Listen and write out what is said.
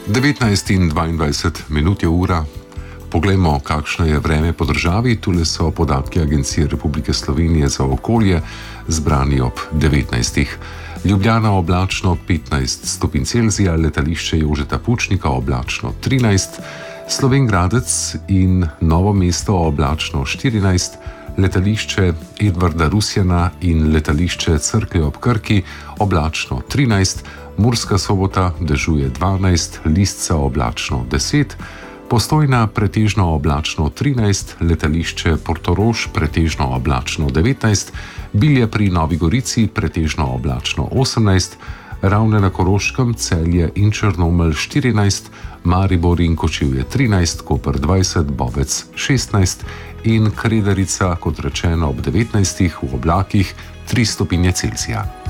19:22 je ura. Poglejmo, kakšno je vreme po državi. Tule so podatki Agencije Republike Slovenije za okolje, zbrani ob 19. Ljubljana oblačno 15 stopinj Celzija, letališče Jožeta Pučnika oblačno 13, Slovenj Gradec in Novo mesto oblačno 14, letališče Edvarda Rusjana in letališče Cerklje ob Krki oblačno 13, Murska Sobota dežuje 12, Lisca oblačno 10, Postojna pretežno oblačno 13, letališče Portorož pretežno oblačno 19, Bilje pri Novi Gorici pretežno oblačno 18, Ravne na Koroškem, Celje in Črnomelj 14, Maribor in Kočevje 13, Koper 20, Bovec 16 in Kredarica, kot rečeno, ob 19 v oblakih 3 stopinje Celzija.